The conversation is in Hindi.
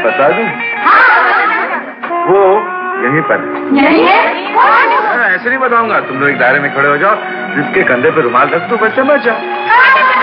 बता दूं? वो यहीं पर ऐसे नहीं बताऊंगा। तुम लोग एक दायरे में खड़े हो जाओ, जिसके कंधे पे रुमाल रख दो, बच्चा बच जाओ।